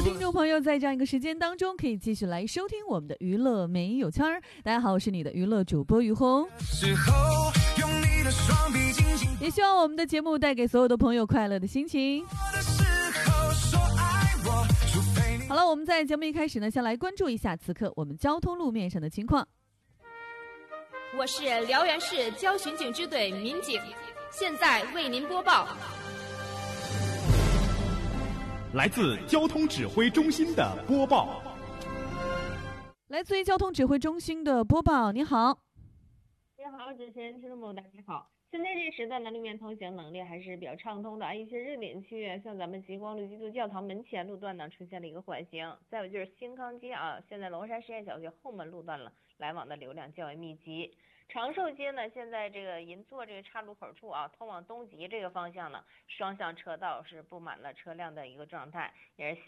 听众朋友在这样一个时间当中可以继续来收听我们的娱乐没有圈儿。大家好，我是你的娱乐主播于红，也希望我们的节目带给所有的朋友快乐的心情。好了，我们在节目一开始呢，先来关注一下此刻我们交通路面上的情况。 我是辽源市交巡警支队民警，现在为您播报。 来自交通指挥中心的播报。 来自于交通指挥中心的播报，你好。 你好，主持人听众朋友大家好。现在这时段的路面通行能力还是比较畅通的，一些热点区域像咱们极光路基督教堂门前路段呢出现了一个缓行，再有就是新康街啊，现在龙山实验小学后门路段了，来往的流量较为密集。长寿街呢，现在这个银座这个岔路口处啊，通往东极这个方向呢，双向车道是布满了车辆的一个状态，也是